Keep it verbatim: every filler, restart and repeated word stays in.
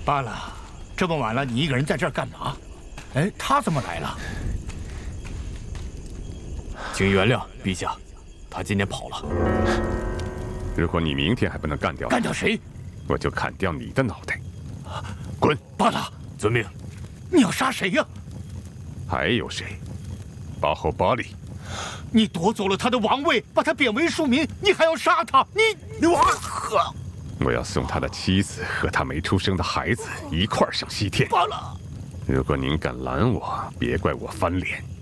罢了，这么晚了，你一个人在这儿干嘛？哎，他怎么来了？ 请原谅陛下，他今天跑了。 如果你明天还不能干掉， 干掉谁？ 我就砍掉你的脑袋。 滚！ 罢了， 遵命。 你要杀谁呀？ 还有谁？巴后巴里。 你夺走了他的王位，把他贬为庶民，你还要杀他？你你我呵！ 我要送他的妻子和他没出生的孩子一块儿上西天。 罢了。 如果您敢拦我，别怪我翻脸。